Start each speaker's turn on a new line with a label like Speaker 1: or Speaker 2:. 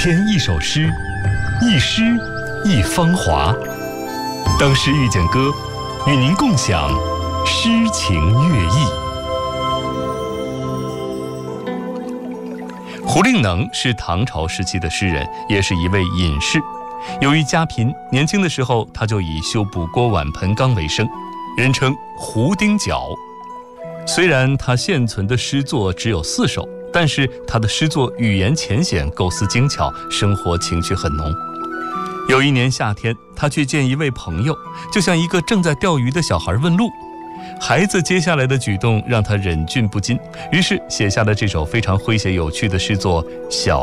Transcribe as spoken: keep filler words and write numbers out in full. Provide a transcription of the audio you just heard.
Speaker 1: 天一首诗，一诗一芳华。当诗遇见歌，与您共享诗情悦意。胡令能是唐朝时期的诗人，也是一位隐士。由于家贫，年轻的时候他就以修补锅碗盆缸为生，人称胡丁角。虽然他现存的诗作只有四首，但是他的诗作语言浅显，构思精巧，生活情趣很浓。有一年夏天，他去见一位朋友，就像一个正在钓鱼的小孩问路。孩子接下来的举动让他忍俊不禁，于是写下了这首非常诙谐有趣的诗作《小